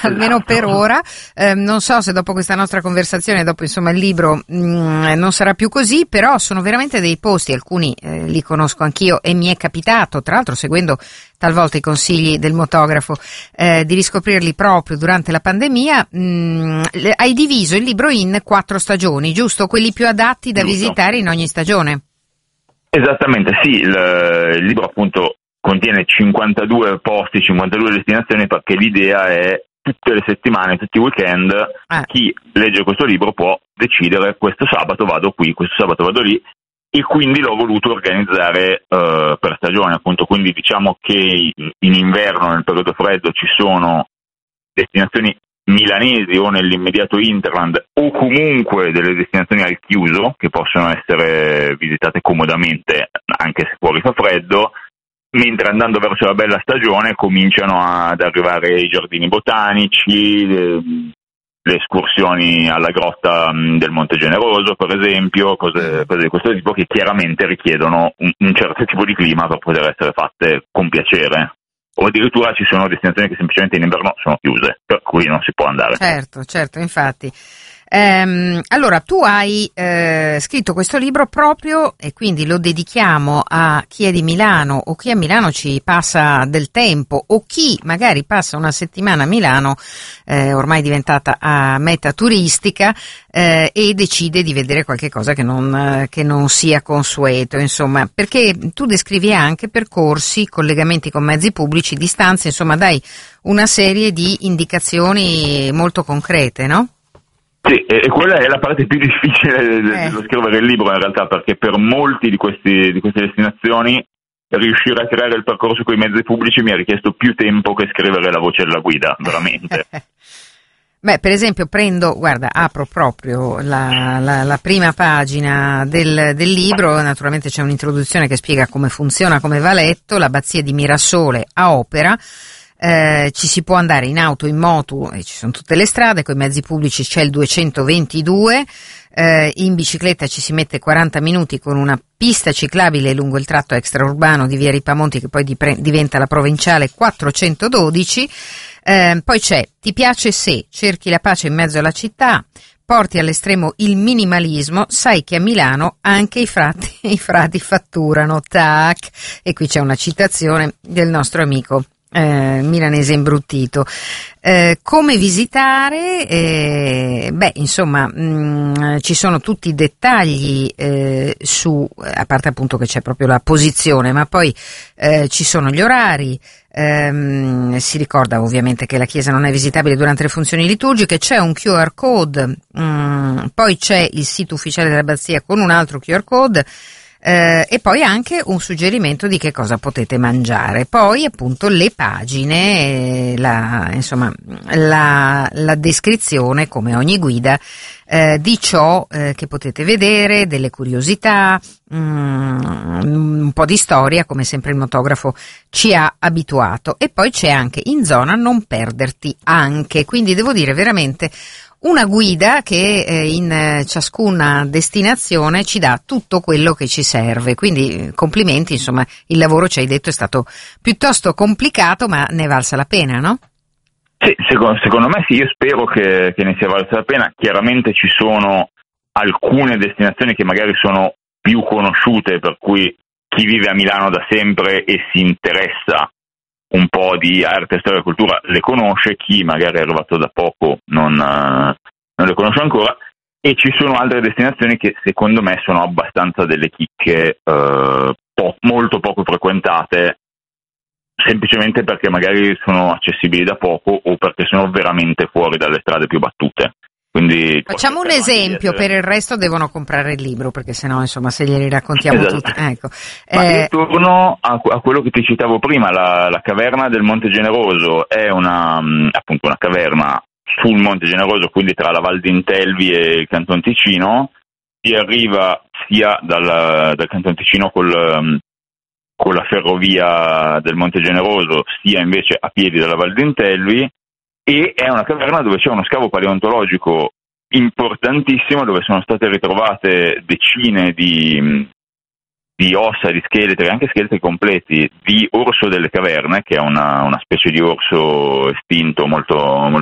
almeno per ora. Non so se dopo questa nostra conversazione, dopo insomma il libro, non sarà più così, però sono veramente dei posti, alcuni li conosco anch'io e mi è capitato, tra l'altro seguendo talvolta i consigli del motografo, di riscoprirli proprio durante la pandemia. Hai diviso il libro in 4 stagioni, giusto? Quelli più adatti da visitare in ogni stagione. Esattamente, sì, il libro appunto contiene 52 posti, 52 destinazioni, perché l'idea è tutte le settimane, tutti i weekend, chi legge questo libro può decidere: questo sabato vado qui, questo sabato vado lì, e quindi l'ho voluto organizzare per stagione, appunto. Quindi diciamo che in inverno, nel periodo freddo, ci sono destinazioni milanesi o nell'immediato hinterland, o comunque delle destinazioni al chiuso che possono essere visitate comodamente anche se fuori fa freddo, mentre andando verso la bella stagione cominciano ad arrivare i giardini botanici, le escursioni alla grotta del Monte Generoso, per esempio, cose di questo tipo, che chiaramente richiedono un certo tipo di clima per poter essere fatte con piacere. O addirittura ci sono destinazioni che semplicemente in inverno sono chiuse, per cui non si può andare. Certo, infatti. Allora, tu hai scritto questo libro proprio, e quindi lo dedichiamo a chi è di Milano, o chi a Milano ci passa del tempo, o chi magari passa una settimana a Milano, ormai diventata a meta turistica, e decide di vedere qualche cosa che non sia consueto, insomma, perché tu descrivi anche percorsi, collegamenti con mezzi pubblici, distanze, insomma dai una serie di indicazioni molto concrete, no? Sì, e quella è la parte più difficile dello scrivere il libro, in realtà, perché per molti di queste destinazioni riuscire a creare il percorso con i mezzi pubblici mi ha richiesto più tempo che scrivere la voce della guida, veramente. Beh, per esempio apro proprio la prima pagina del libro. Naturalmente c'è un'introduzione che spiega come funziona, come va letto, l'abbazia di Mirasole a opera. Ci si può andare in auto, in moto, e ci sono tutte le strade, con i mezzi pubblici c'è il 222, in bicicletta ci si mette 40 minuti con una pista ciclabile lungo il tratto extraurbano di via Ripamonti, che poi diventa la provinciale 412, poi c'è Ti piace se cerchi la pace in mezzo alla città, porti all'estremo il minimalismo, sai che a Milano anche i frati fatturano, tac, e qui c'è una citazione del nostro amico milanese imbruttito. Come visitare? Ci sono tutti i dettagli a parte appunto che c'è proprio la posizione, ma poi ci sono gli orari. Si ricorda ovviamente che la chiesa non è visitabile durante le funzioni liturgiche, c'è un QR code, poi c'è il sito ufficiale dell'abbazia con un altro QR code, e poi anche un suggerimento di che cosa potete mangiare. Poi appunto le pagine, la descrizione, come ogni guida, di ciò che potete vedere, delle curiosità, un po' di storia, come sempre il motografo ci ha abituato. E poi c'è anche in zona non perderti anche, quindi devo dire veramente una guida che in ciascuna destinazione ci dà tutto quello che ci serve, quindi complimenti, insomma il lavoro, ci hai detto, è stato piuttosto complicato, ma ne è valsa la pena, no? Sì, secondo me sì, io spero che ne sia valsa la pena. Chiaramente ci sono alcune destinazioni che magari sono più conosciute, per cui chi vive a Milano da sempre e si interessa un po' di arte, storia e cultura le conosce, chi magari è arrivato da poco non le conosce ancora, e ci sono altre destinazioni che secondo me sono abbastanza delle chicche molto poco frequentate, semplicemente perché magari sono accessibili da poco o perché sono veramente fuori dalle strade più battute. Quindi facciamo un esempio, per il resto devono comprare il libro, perché sennò insomma se glieli raccontiamo tutti, ecco. Ma io torno a quello che ti citavo prima, la caverna del Monte Generoso è appunto una caverna sul Monte Generoso, quindi tra la Val d'Intelvi e il Canton Ticino. Si arriva sia dal Canton Ticino con la ferrovia del Monte Generoso, sia invece a piedi dalla Val d'Intelvi. E è una caverna dove c'è uno scavo paleontologico importantissimo, dove sono state ritrovate decine di ossa, di scheletri, anche scheletri completi, di orso delle caverne, che è una specie di orso estinto molto, molto